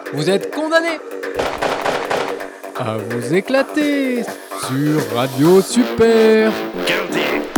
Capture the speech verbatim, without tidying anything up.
vous êtes condamnés à vous éclater sur Radio Super. Guilty.